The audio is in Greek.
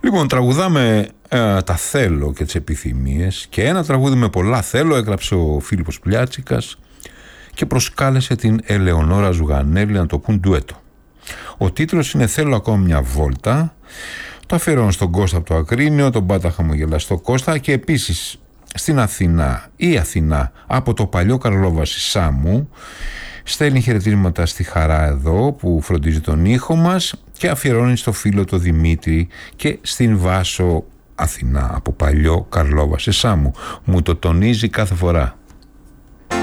Λοιπόν, τραγουδάμε τα θέλω και τις επιθυμίες, και ένα τραγούδι με πολλά θέλω έγραψε ο Φίλιππος Πλιάτσικας και προσκάλεσε την Ελεονόρα Ζουγανέλη να το πουν ντουέτο. Ο τίτλος είναι «Θέλω ακόμα μια βόλτα». Το αφιερώνω στον Κώστα από το Ακρίνιο, τον Πάτα χαμογελαστό Κώστα, και επίσης στην Αθηνά, η Αθηνά από το παλιό Καρλόβαση Σάμου στέλνει χαιρετίσματα στη Χαρά εδώ που φροντίζει τον ήχο μας, και αφιερώνει στο φίλο το Δημήτρη και στην Βάσο Αθηνά από παλιό Καρλόβαση Σάμου. Μου το τονίζει κάθε φορά.